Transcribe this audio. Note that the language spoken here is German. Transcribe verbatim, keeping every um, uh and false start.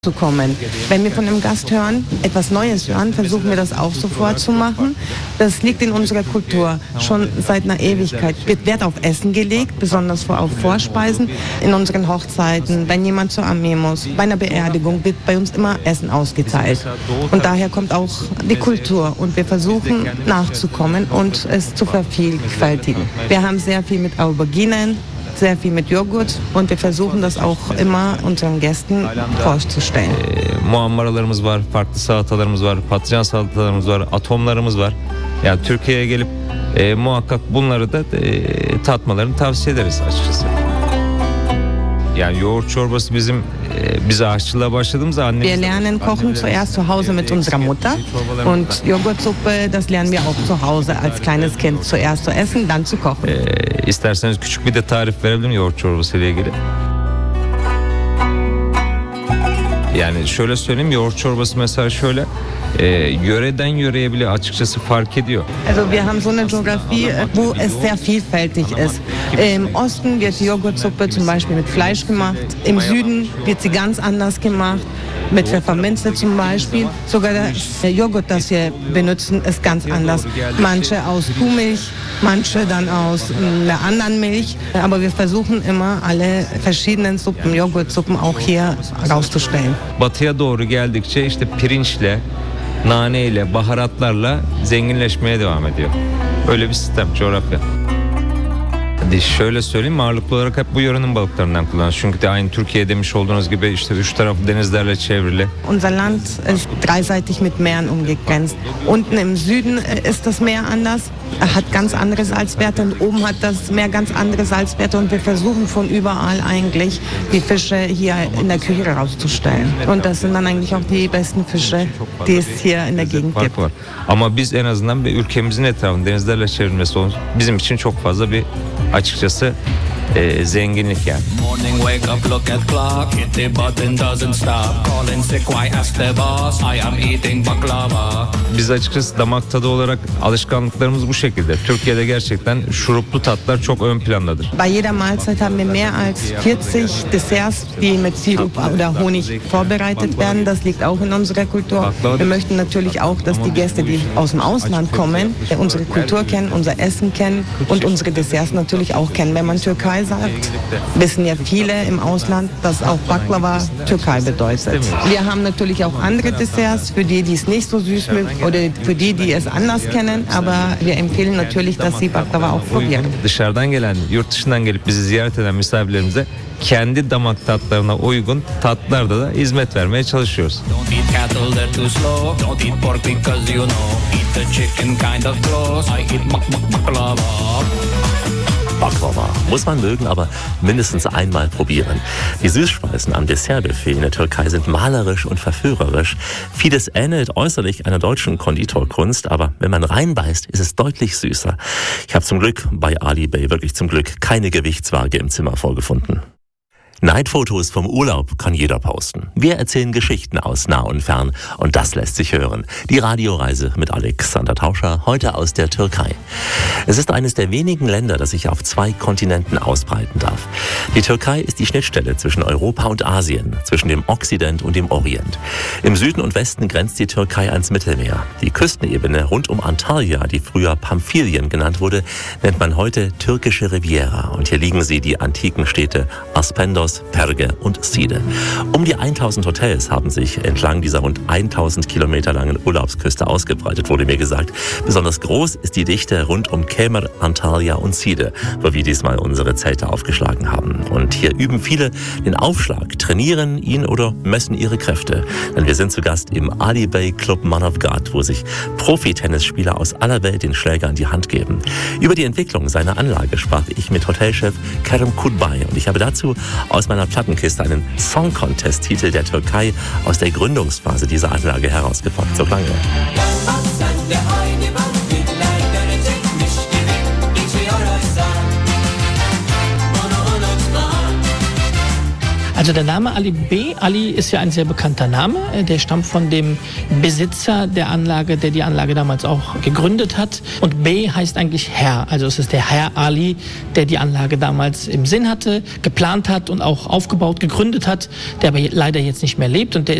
zu kommen. Wenn wir von einem Gast hören, etwas Neues hören, versuchen wir das auch sofort zu machen. Das liegt in unserer Kultur. Schon seit einer Ewigkeit wird Wert auf Essen gelegt, besonders auf Vorspeisen. In unseren Hochzeiten, wenn jemand zur Armee muss, bei einer Beerdigung wird bei uns immer Essen ausgeteilt. Und daher kommt auch die Kultur. Und wir versuchen nachzukommen und es zu vervielfältigen. Wir haben sehr viel mit Auberginen, sehr viel mit Joghurt und wir versuchen das auch immer unseren Gästen vorzustellen. E, muammaralarımız var, farklı salatalarımız var, patlıcan salatalarımız var, atomlarımız var. Yani Türkiye'ye gelip e, muhakkak bunları da e, tatmalarını tavsiye ederiz açıkçası. Yani yoğurt çorbası bizim e, biz aşçılığa başladığımız annemiz. Wir lernen kochen zuerst zu Hause mit unserer Mutter und Joghurtsuppe, das lernen wir auch zu Hause als kleines Kind. Zuerst zu essen, dann zu kochen. E, isterseniz küçük bir de tarif verebilirim yoğurt çorbası ile ilgili. Yani şöyle söyleyeyim, yoğurt çorbası mesela şöyle e, yöreden yöreye bile açıkçası fark ediyor. Also wir haben so eine Geografie, wo es sehr vielfältig ist. Im Osten wird die Joghurtsuppe zum Beispiel mit Fleisch gemacht, im Süden wird sie ganz anders gemacht, mit Pfefferminze zum Beispiel. Sogar der Joghurt, das wir benutzen, ist ganz anders. Manche aus Kuhmilch, manche dann aus einer anderen Milch. Aber wir versuchen immer alle verschiedenen Suppen, Joghurtsuppen auch hier rauszustellen. Batıya doğru geldikçe işte pirinçle, naneyle, baharatlarla zenginleşmeye devam ediyor. Öyle bir sistem, coğrafya. Hadi şöyle söyleyeyim, ağırlıklı olarak hep bu yörenin balıklarından kullanıyoruz. Çünkü de aynı Türkiye demiş olduğunuz gibi işte üç tarafı denizlerle çevrili. Unser Land ist dreiseitig mit Meeren umgegrenzt. Unten im Süden ist das Meer anders, hat ganz andere Salzwerte und oben hat das Meer ganz andere Salzwerte und wir versuchen von überall eigentlich die Fische hier in der Küche rauszustellen. Und das sind dann eigentlich auch die besten Fische, die es hier in der Gegend gibt. Ama biz en azından bir ülkemizin etrafında denizlerle çevrilmesi bizim için çok fazla bir açıkçası e, zenginlik yani. Biz açıkçası damak tadı olarak alışkanlıklarımız bu şekilde. Türkiye'de gerçekten şuruplu tatlar çok ön plandadır. Bei jeder Mahlzeit haben wir mehr als vierzig Desserts, die mit Sirup oder Honig vorbereitet werden. Das liegt auch in unserer Kultur. Wir möchten natürlich auch, dass die Gäste, die aus dem Ausland kommen, unsere Kultur kennen, unser Essen kennen und unsere Desserts natürlich auch kennen. Wenn man Türkei sagt, wissen ja viele im Ausland, dass auch Baklava Türkei bedeutet. Wir haben natürlich auch andere Desserts für die, die es nicht so süß mögen oder für die, die es anders kennen, aber wir empfehlen natürlich, dass sie Baklava auch probieren. Dışarıdan gelen, yurt dışından gelip bizi ziyaret eden misafirlerimize kendi damak tatlarına uygun tatlarda da hizmet vermeye çalışıyoruz. Baklava muss man mögen, aber mindestens einmal probieren. Die Süßspeisen am Dessertbuffet in der Türkei sind malerisch und verführerisch. Vieles ähnelt äußerlich einer deutschen Konditorkunst, aber wenn man reinbeißt, ist es deutlich süßer. Ich habe zum Glück bei Ali Bey, wirklich zum Glück, keine Gewichtswaage im Zimmer vorgefunden. Neidfotos vom Urlaub kann jeder posten. Wir erzählen Geschichten aus nah und fern und das lässt sich hören. Die Radioreise mit Alexander Tauscher, heute aus der Türkei. Es ist eines der wenigen Länder, das sich auf zwei Kontinenten ausbreiten darf. Die Türkei ist die Schnittstelle zwischen Europa und Asien, zwischen dem Okzident und dem Orient. Im Süden und Westen grenzt die Türkei ans Mittelmeer. Die Küstenebene rund um Antalya, die früher Pamphylien genannt wurde, nennt man heute türkische Riviera. Und hier liegen sie, die antiken Städte Aspendos, Perge und Side. Um die tausend Hotels haben sich entlang dieser rund tausend Kilometer langen Urlaubsküste ausgebreitet, wurde mir gesagt. Besonders groß ist die Dichte rund um Kemer, Antalya und Side, wo wir diesmal unsere Zelte aufgeschlagen haben. Und hier üben viele den Aufschlag, trainieren ihn oder messen ihre Kräfte. Denn wir sind zu Gast im Ali Bey Club Manavgat, wo sich Profi-Tennisspieler aus aller Welt den Schläger in die Hand geben. Über die Entwicklung seiner Anlage sprach ich mit Hotelchef Kerem Kurbay und ich habe dazu aus meiner Plattenkiste einen Song-Contest-Titel der Türkei aus der Gründungsphase dieser Anlage herausgepackt. So lange. Also der Name Ali B. Ali ist ja ein sehr bekannter Name. Der stammt von dem Besitzer der Anlage, der die Anlage damals auch gegründet hat. Und B heißt eigentlich Herr. Also es ist der Herr Ali, der die Anlage damals im Sinn hatte, geplant hat und auch aufgebaut, gegründet hat, der aber leider jetzt nicht mehr lebt. Und der